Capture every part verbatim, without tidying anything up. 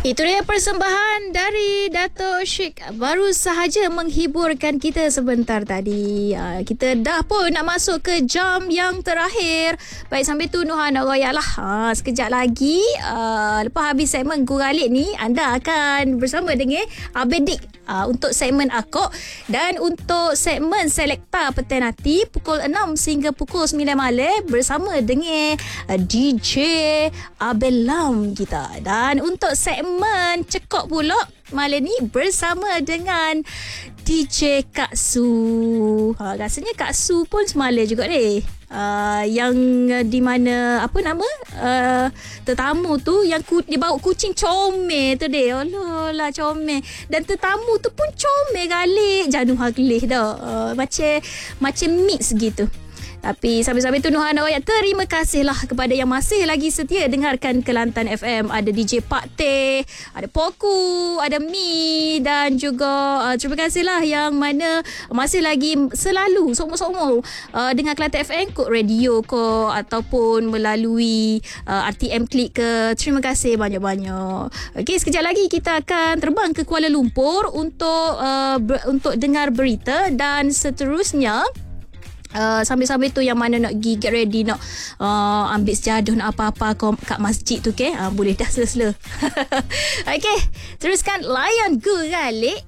Itu dia persembahan dari Dato' Sheikh. Baru sahaja menghiburkan kita sebentar tadi. Uh, kita dah pun nak masuk ke jam yang terakhir. Baik, sambil tu Nuhana Royal lah. Uh, sekejap lagi, uh, lepas habis segmen Guralik ni, anda akan bersama dengan Abedik uh, untuk segmen Akok. Dan untuk segmen Selekta Petai Nanti, pukul enam sehingga pukul sembilan malam bersama dengan uh, D J Abel Lam kita. Dan untuk segmen Cekok pula malam ni bersama dengan D J Kak Su. Ha, rasanya Kak Su pun semalam juga ni. Uh, yang uh, di mana apa nama uh, tetamu tu yang ku, dia bawa kucing comel tu dia. Allah lah comel. Dan tetamu tu pun comel galik. Jangan haglih dah. Uh, macam macam mix gitu. Tapi sambil-sambil tu Nuhana Royal, terima kasihlah kepada yang masih lagi setia dengarkan Kelantan F M. Ada D J Pak Teh, ada Poku, ada Mi dan juga uh, terima kasihlah yang mana masih lagi selalu somo-somo uh, dengan Kelantan F M kod radio ko ataupun melalui uh, R T M Klik ke. Terima kasih banyak-banyak. Okey, sekejap lagi kita akan terbang ke Kuala Lumpur untuk uh, ber, untuk dengar berita dan seterusnya. Uh, sambil-sambil tu yang mana nak pergi get ready nak uh, ambil sejadah nak apa-apa kat masjid tu ke, uh, boleh dah sela-sela. Okey, teruskan layan Guralik.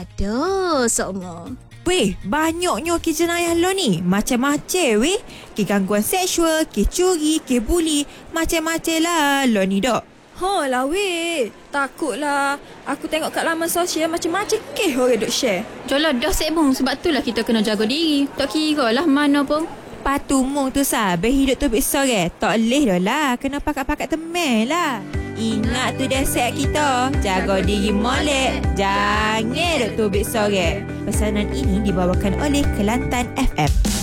Aduh, semua. Weh, banyaknya ke jenayah lo ni. Macam-macam weh. Ke gangguan seksual, ke curi, ke buli. Macam-macam lah lo ni dok. Ha lah weh. Takutlah. Aku tengok kat laman sosial macam-macam kes orang duk share. Jolah dah sebong. Sebab tu lah kita kena jaga diri. Tak kira lah mana pun. Patumung tu sahabat hidup tu besar. Tak boleh dah lah. Kena pakat-pakat teman lah. Ingat tu dah set kita. Jaga diri molek. Jangan duk tu besar. Pesanan ini dibawakan oleh Kelantan F M.